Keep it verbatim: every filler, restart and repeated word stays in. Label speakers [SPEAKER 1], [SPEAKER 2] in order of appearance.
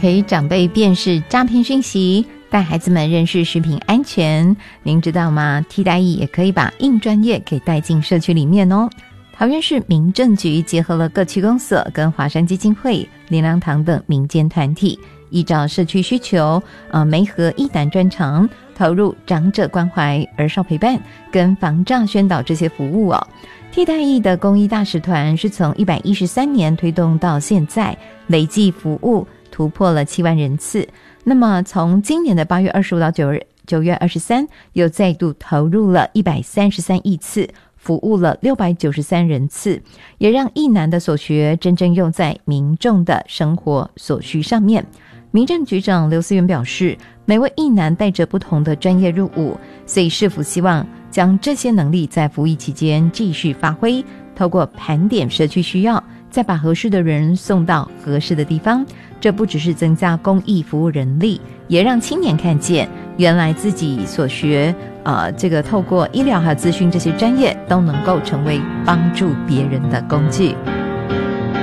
[SPEAKER 1] 陪长辈辨识诈骗讯息，带孩子们认识食品安全。您知道吗？替代役也可以把硬专业给带进社区里面哦。桃园市民政局结合了各区公所跟华山基金会、灵粮堂等民间团体，依照社区需求，呃，媒合义男专长，投入长者关怀、儿少陪伴跟防诈宣导这些服务哦。替代役的公益大使团是从一百一十三年推动到现在，累计服务突破了七万人次。那么从今年的八月二十五到九月九月二十三，又再度投入了一百三十三亿次，服务了六百九十三人次，也让役男的所学真正用在民众的生活所需上面。民政局长刘思源表示，每位役男带着不同的专业入伍，所以市府希望将这些能力在服役期间继续发挥，透过盘点社区需要，再把合适的人送到合适的地方。这不只是增加公益服务人力，也让青年看见原来自己所学呃，这个透过医疗还有资讯这些专业都能够成为帮助别人的工具。